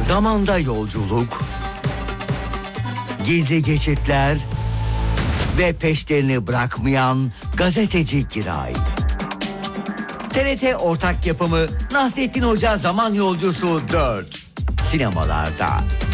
Zamanda yolculuk, gizli geçitler ve peşlerini bırakmayan gazeteci Giray. TRT ortak yapımı Nasrettin Hoca Zaman Yolcusu 4 sinemalarda.